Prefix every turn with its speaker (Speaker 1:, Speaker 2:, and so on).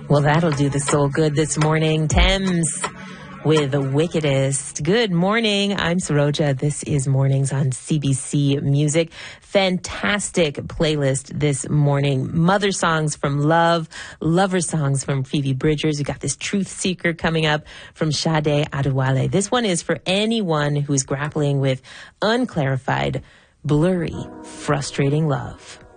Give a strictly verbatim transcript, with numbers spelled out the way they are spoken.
Speaker 1: Well, that'll do the soul good this morning. Thames with The Wickedest. Good morning. I'm Saroja. This is Mornings on C B C Music. Fantastic playlist this morning. Mother songs from Love, lover songs from Phoebe Bridgers. We got this Truth Seeker coming up from Sade Adewale. This one is for anyone who's grappling with unclarified, blurry, frustrating love.